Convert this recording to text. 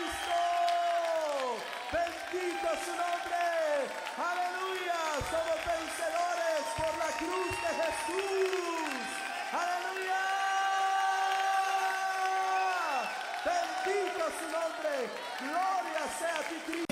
Cristo. Bendito su nombre. Aleluya. Somos vencedores por la cruz de Jesús. Aleluya. Bendito su nombre. Gloria sea a ti, Cristo.